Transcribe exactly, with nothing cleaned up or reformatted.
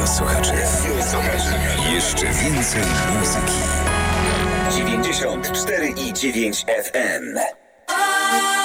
Radio Słuchaczy. Jeszcze więcej muzyki. dziewięćdziesiąt cztery i dziewięć F M.